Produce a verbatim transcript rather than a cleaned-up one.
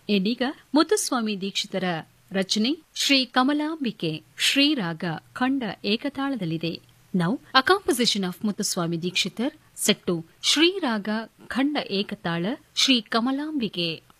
ಇದೀಗ ಮುತ್ತುಸ್ವಾಮಿ ದೀಕ್ಷಿತರ ರಚನೆ ಶ್ರೀ ಕಮಲಾಂಬಿಕೆ ಶ್ರೀರಾಗ ಖಂಡ ಏಕತಾಳದಲ್ಲಿದೆ. Now, a composition of Muthuswami Dikshitar, set to Shri Raga Khanda Ekatala Shri Kamalambike.